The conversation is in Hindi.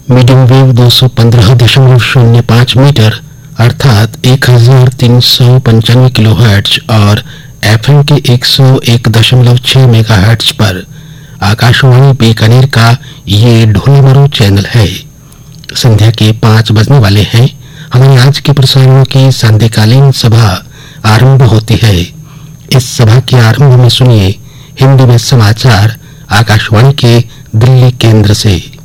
मीडियम वेव 215.05 मीटर अर्थात 1395 किलोहर्ट्ज और एफएम के 101.6 मेगाहर्ट्ज पर आकाशवाणी बीकानेर का ये ढोलमरो चैनल है। संध्या के 5 बजने वाले हैं। हमारे आज के प्रसारणों की संध्याकालीन सभा आरंभ होती है। इस सभा के आरंभ में सुनिए हिंदी में समाचार आकाशवाणी के दिल्ली केंद्र से।